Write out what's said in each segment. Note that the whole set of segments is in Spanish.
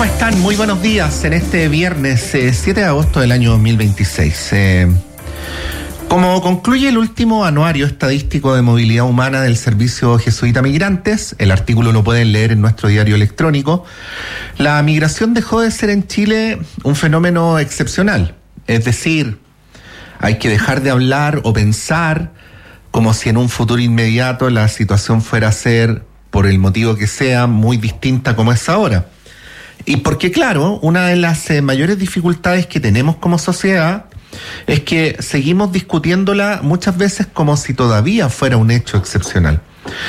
¿Cómo están? Muy buenos días en este viernes 7 de agosto del año 2026. Como concluye el último anuario estadístico de movilidad humana del Servicio Jesuita Migrantes, el artículo lo pueden leer en nuestro diario electrónico, la migración dejó de ser en Chile un fenómeno excepcional. Es decir, hay que dejar de hablar o pensar como si en un futuro inmediato la situación fuera a ser, por el motivo que sea, muy distinta como es ahora. Y porque, claro, una de las mayores dificultades que tenemos como sociedad es que seguimos discutiéndola muchas veces como si todavía fuera un hecho excepcional.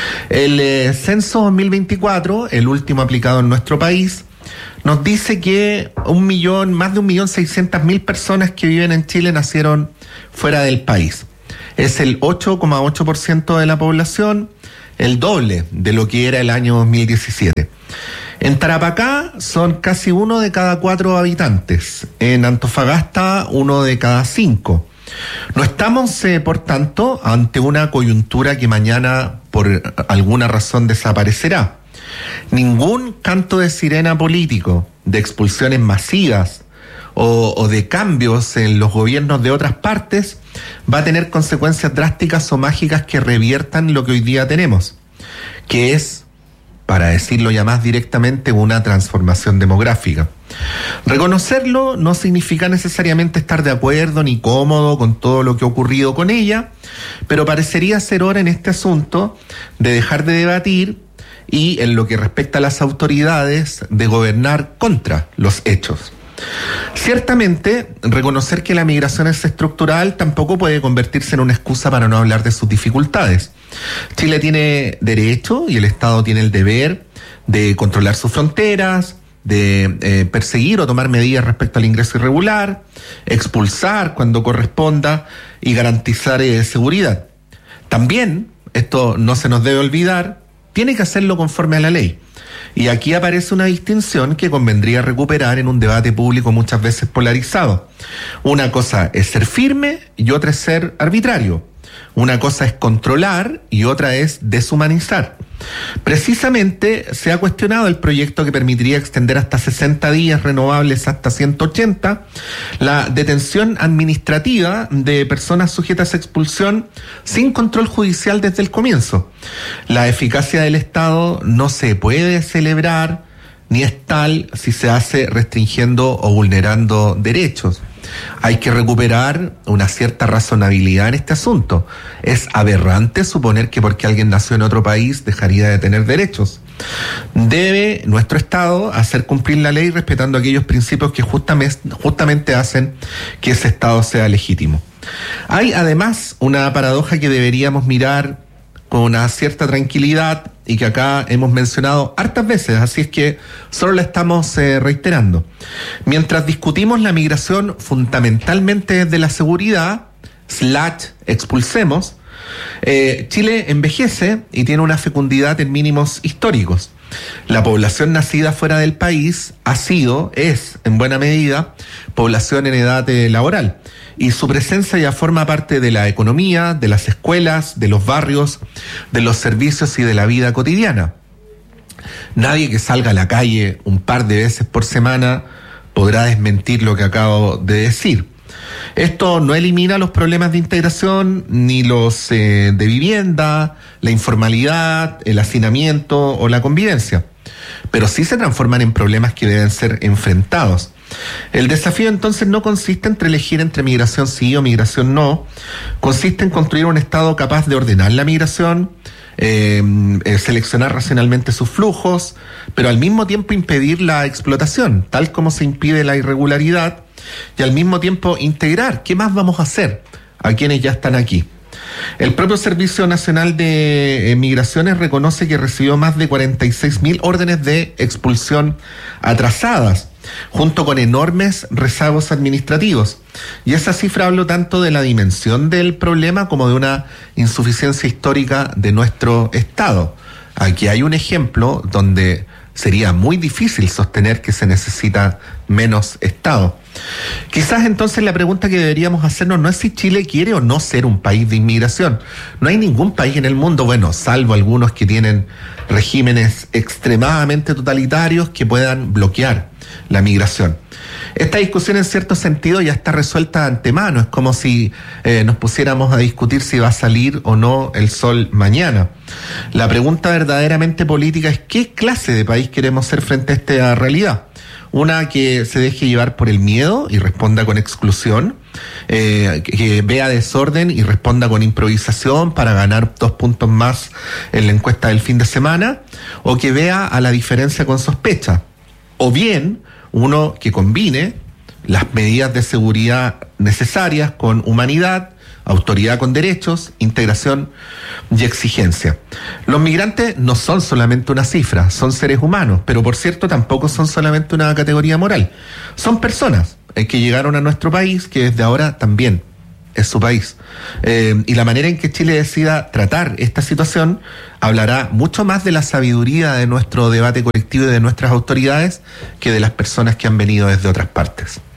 El censo 2024, el último aplicado en nuestro país, nos dice que más de 1.600.000 personas que viven en Chile nacieron fuera del país. Es el 8,8% de la población, el doble de lo que era el año 2017. En Tarapacá son casi 1 de cada 4 habitantes. En Antofagasta, 1 de cada 5. No estamos, por tanto, ante una coyuntura que mañana, por alguna razón, desaparecerá. Ningún canto de sirena político, de expulsiones masivas o de cambios en los gobiernos de otras partes va a tener consecuencias drásticas o mágicas que reviertan lo que hoy día tenemos, que es, para decirlo ya más directamente, una transformación demográfica. Reconocerlo no significa necesariamente estar de acuerdo ni cómodo con todo lo que ha ocurrido con ella, pero parecería ser hora en este asunto de dejar de debatir y, en lo que respecta a las autoridades, de gobernar contra los hechos. Ciertamente, reconocer que la migración es estructural tampoco puede convertirse en una excusa para no hablar de sus dificultades. Chile tiene derecho y el Estado tiene el deber de controlar sus fronteras, de perseguir o tomar medidas respecto al ingreso irregular, expulsar cuando corresponda y garantizar seguridad. También, esto no se nos debe olvidar, tiene que hacerlo conforme a la ley. Y aquí aparece una distinción que convendría recuperar en un debate público muchas veces polarizado. Una cosa es ser firme y otra es ser arbitrario. Una cosa es controlar y otra es deshumanizar. Precisamente se ha cuestionado el proyecto que permitiría extender hasta 60 días renovables hasta 180 la detención administrativa de personas sujetas a expulsión sin control judicial desde el comienzo. La eficacia del Estado no se puede celebrar ni es tal si se hace restringiendo o vulnerando derechos. Hay que recuperar una cierta razonabilidad en este asunto. Es aberrante suponer que porque alguien nació en otro país dejaría de tener derechos. Debe nuestro Estado hacer cumplir la ley respetando aquellos principios que justamente hacen que ese Estado sea legítimo. Hay además una paradoja que deberíamos mirar con una cierta tranquilidad y que acá hemos mencionado hartas veces, así es que solo la estamos reiterando. Mientras discutimos la migración fundamentalmente desde la seguridad, expulsemos, Chile envejece y tiene una fecundidad en mínimos históricos. La población nacida fuera del país es, en buena medida, población en edad laboral. Y su presencia ya forma parte de la economía, de las escuelas, de los barrios, de los servicios y de la vida cotidiana. Nadie que salga a la calle un par de veces por semana podrá desmentir lo que acabo de decir. Esto no elimina los problemas de integración, ni los de vivienda, la informalidad, el hacinamiento o la convivencia, pero sí se transforman en problemas que deben ser enfrentados. El desafío entonces no consiste en elegir entre migración sí o migración no, consiste en construir un Estado capaz de ordenar la migración, seleccionar racionalmente sus flujos, pero al mismo tiempo impedir la explotación, tal como se impide la irregularidad, y al mismo tiempo integrar. ¿Qué más vamos a hacer a quienes ya están aquí? El propio Servicio Nacional de Migraciones reconoce que recibió más de 46.000 órdenes de expulsión atrasadas, junto con enormes rezagos administrativos. Y esa cifra habla tanto de la dimensión del problema como de una insuficiencia histórica de nuestro Estado. Aquí hay un ejemplo donde sería muy difícil sostener que se necesita menos Estado. Quizás entonces la pregunta que deberíamos hacernos no es si Chile quiere o no ser un país de inmigración. No hay ningún país en el mundo, bueno, salvo algunos que tienen regímenes extremadamente totalitarios que puedan bloquear la migración. Esta discusión en cierto sentido ya está resuelta de antemano. Es como si nos pusiéramos a discutir si va a salir o no el sol mañana. La pregunta verdaderamente política es ¿qué clase de país queremos ser frente a esta realidad? Una que se deje llevar por el miedo y responda con exclusión, que vea desorden y responda con improvisación para ganar 2 puntos más en la encuesta del fin de semana, o que vea a la diferencia con sospecha, o bien uno que combine las medidas de seguridad necesarias con humanidad, autoridad con derechos, integración y exigencia. Los migrantes no son solamente una cifra, son seres humanos, pero por cierto tampoco son solamente una categoría moral. Son personas que llegaron a nuestro país, que desde ahora también es su país. Y la manera en que Chile decida tratar esta situación hablará mucho más de la sabiduría de nuestro debate colectivo y de nuestras autoridades que de las personas que han venido desde otras partes.